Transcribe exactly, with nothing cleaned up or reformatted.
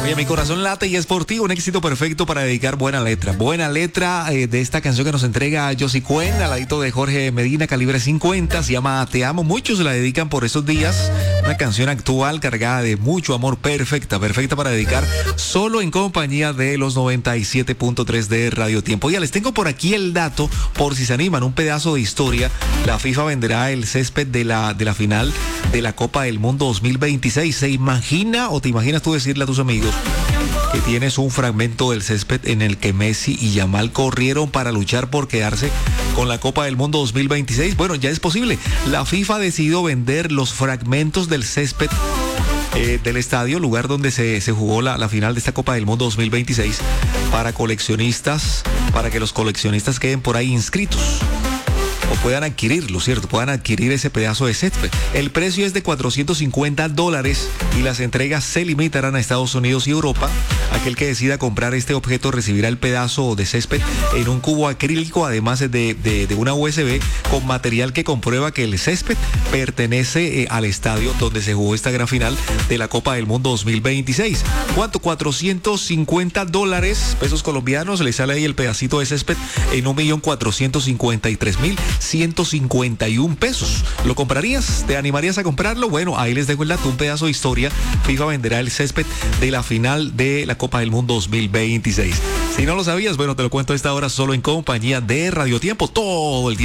Oye, mi corazón late y es por ti, un éxito perfecto para dedicar buena letra. Buena letra eh, de esta canción que nos entrega Josie Cuen, al ladito de Jorge Medina, calibre cincuenta, se llama Te Amo. Muchos la dedican por esos días. Una canción actual cargada de mucho amor, perfecta, perfecta para dedicar solo en compañía de los noventa y siete punto tres de Radio Tiempo. Ya les tengo por aquí el dato, por si se animan, un pedazo de historia. La FIFA venderá el césped de la, de la final de la Copa del Mundo dos mil veintiséis. ¿Se imagina o te imaginas tú decirle a tus amigos que tienes un fragmento del césped en el que Messi y Yamal corrieron para luchar por quedarse con la Copa del Mundo dos mil veintiséis? Bueno, ya es posible. La FIFA ha decidido vender los fragmentos del césped eh, del estadio, lugar donde se, se jugó la, la final de esta Copa del Mundo dos mil veintiséis, para coleccionistas, para que los coleccionistas queden por ahí inscritos o puedan adquirirlo, ¿cierto? Puedan adquirir ese pedazo de césped. El precio es de cuatrocientos cincuenta dólares y las entregas se limitarán a Estados Unidos y Europa. Aquel que decida comprar este objeto recibirá el pedazo de césped en un cubo acrílico, además de, de, de una U S B con material que comprueba que el césped pertenece eh, al estadio donde se jugó esta gran final de la Copa del Mundo dos mil veintiséis. ¿Cuánto? cuatrocientos cincuenta dólares, pesos colombianos. Le sale ahí el pedacito de césped en un millón cuatrocientos cincuenta y tres mil ciento cincuenta y un pesos. ¿Lo comprarías? ¿Te animarías a comprarlo? Bueno, ahí les dejo el dato, un pedazo de historia. FIFA venderá el césped de la final de la Copa del Mundo dos mil veintiséis. Si no lo sabías, bueno, te lo cuento a esta hora solo en compañía de Radio Tiempo todo el día.